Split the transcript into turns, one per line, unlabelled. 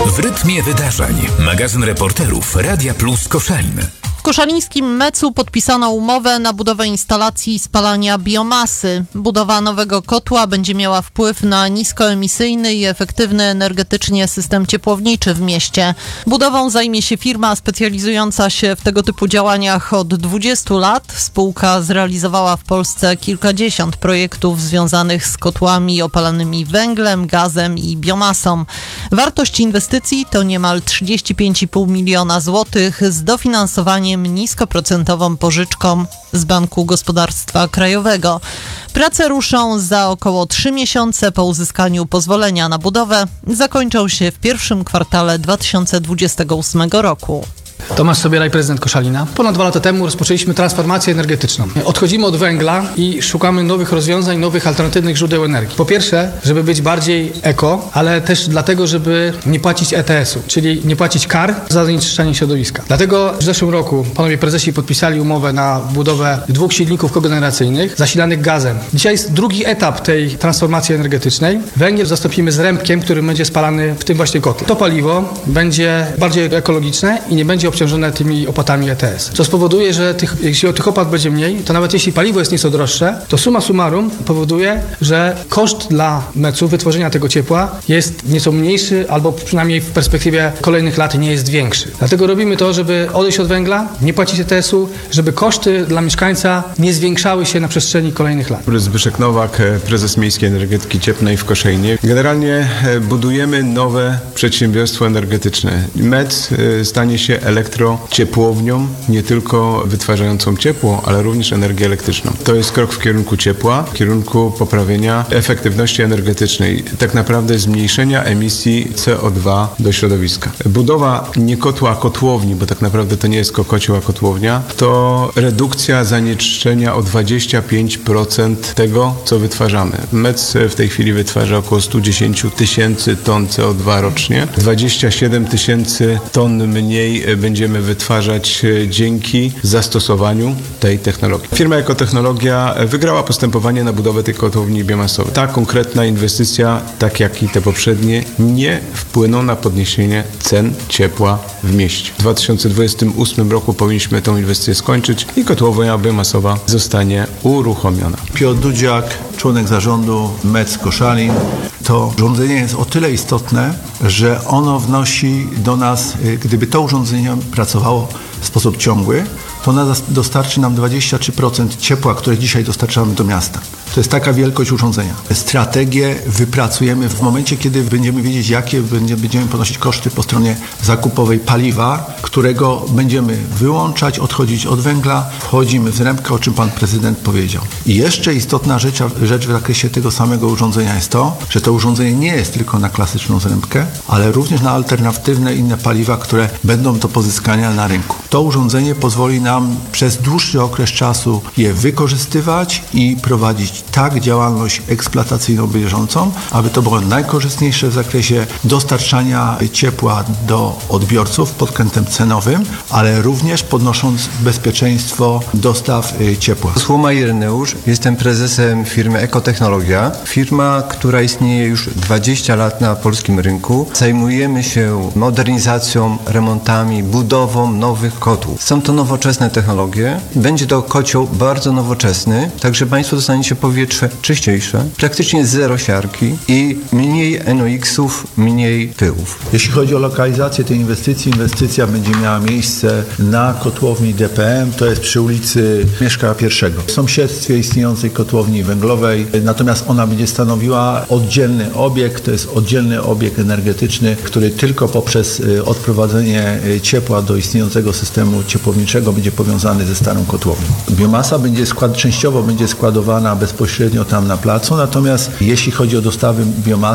W rytmie wydarzeń. Magazyn reporterów Radia Plus Koszalin.
W koszalińskim Mecu podpisano umowę na budowę instalacji spalania biomasy. Budowa nowego kotła będzie miała wpływ na niskoemisyjny i efektywny energetycznie system ciepłowniczy w mieście. Budową zajmie się firma specjalizująca się w tego typu działaniach od 20 lat. Spółka zrealizowała w Polsce kilkadziesiąt projektów związanych z kotłami opalanymi węglem, gazem i biomasą. Wartość inwestycji to niemal 35,5 miliona złotych z dofinansowaniem niskoprocentową pożyczką z Banku Gospodarstwa Krajowego. Prace ruszą za około 3 miesiące po uzyskaniu pozwolenia na budowę. Zakończą się w pierwszym kwartale 2028 roku.
Tomasz Sobieraj, prezydent Koszalina. Ponad 2 lata temu rozpoczęliśmy transformację energetyczną. Odchodzimy od węgla i szukamy nowych rozwiązań, nowych alternatywnych źródeł energii. Po pierwsze, żeby być bardziej eko, ale też dlatego, żeby nie płacić ETS-u, czyli nie płacić kar za zanieczyszczenie środowiska. Dlatego w zeszłym roku panowie prezesi podpisali umowę na budowę 2 silników kogeneracyjnych zasilanych gazem. Dzisiaj jest drugi etap tej transformacji energetycznej. Węgiel zastąpimy zrębkiem, który będzie spalany w tym właśnie kotle. To paliwo będzie bardziej ekologiczne i nie będzie obciążone tymi opłatami ETS. Co spowoduje, że jeśli tych opłat będzie mniej, to nawet jeśli paliwo jest nieco droższe, to summa summarum powoduje, że koszt dla Mecu wytworzenia tego ciepła jest nieco mniejszy, albo przynajmniej w perspektywie kolejnych lat nie jest większy. Dlatego robimy to, żeby odejść od węgla, nie płacić ETS-u, żeby koszty dla mieszkańca nie zwiększały się na przestrzeni kolejnych lat.
Zbyszek Nowak, prezes Miejskiej Energetyki Cieplnej w Koszalinie. Generalnie budujemy nowe przedsiębiorstwo energetyczne. Mec stanie się elektrociepłownią, nie tylko wytwarzającą ciepło, ale również energię elektryczną. To jest krok w kierunku ciepła, w kierunku poprawienia efektywności energetycznej, tak naprawdę zmniejszenia emisji CO2 do środowiska. Budowa nie kotła, a kotłowni, bo tak naprawdę to nie jest kocioł, a kotłownia, to redukcja zanieczyszczenia o 25% tego, co wytwarzamy. MEC w tej chwili wytwarza około 110 tysięcy ton CO2 rocznie. 27 tysięcy ton mniej będziemy wytwarzać dzięki zastosowaniu tej technologii. Firma Ekotechnologia wygrała postępowanie na budowę tej kotłowni biomasowej. Ta konkretna inwestycja, tak jak i te poprzednie, nie wpłyną na podniesienie cen ciepła w mieście. W 2028 roku powinniśmy tę inwestycję skończyć i kotłownia biomasowa zostanie uruchomiona.
Piotr Dudziak, członek zarządu MEC Koszalin. To urządzenie jest o tyle istotne, że ono wnosi do nas, gdyby to urządzenie pracowało w sposób ciągły, to ono dostarczy nam 23% ciepła, które dzisiaj dostarczamy do miasta. To jest taka wielkość urządzenia. Strategię wypracujemy w momencie, kiedy będziemy wiedzieć, jakie będziemy ponosić koszty po stronie zakupowej paliwa, którego będziemy wyłączać, odchodzić od węgla, wchodzimy w zrębkę, o czym pan prezydent powiedział. I jeszcze istotna rzecz w zakresie tego samego urządzenia jest to, że to urządzenie nie jest tylko na klasyczną zrębkę, ale również na alternatywne inne paliwa, które będą do pozyskania na rynku. To urządzenie pozwoli nam przez dłuższy okres czasu je wykorzystywać i prowadzić tak działalność eksploatacyjną bieżącą, aby to było najkorzystniejsze w zakresie dostarczania ciepła do odbiorców pod kątem cenowym, ale również podnosząc bezpieczeństwo dostaw ciepła.
Słoma Ireneusz, jestem prezesem firmy Ekotechnologia. Firma, która istnieje już 20 lat na polskim rynku. Zajmujemy się modernizacją, remontami, budową nowych kotłów. Są to nowoczesne technologie. Będzie to kocioł bardzo nowoczesny, także Państwo dostaniecie powietrze czyściejsze, praktycznie zero siarki i mniej NOx-ów, mniej pyłów.
Jeśli chodzi o lokalizację tej inwestycji, inwestycja będzie miała miejsce na kotłowni DPM, to jest przy ulicy Mieszka I, w sąsiedztwie istniejącej kotłowni węglowej, natomiast ona będzie stanowiła oddzielny obiekt, to jest oddzielny obiekt energetyczny, który tylko poprzez odprowadzenie ciepła do istniejącego systemu ciepłowniczego będzie powiązany ze starą kotłownią. Biomasa częściowo będzie składowana bezpośrednio tam na placu, natomiast jeśli chodzi o dostawy biomasy,